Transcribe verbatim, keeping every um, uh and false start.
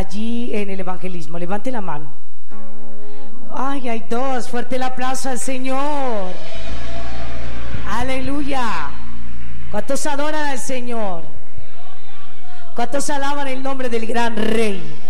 allí en el evangelismo? Levante la mano. Ay, hay dos. Fuerte el aplauso al Señor. Aleluya. ¿Cuántos adoran al Señor? ¿Cuántos alaban el nombre del gran Rey?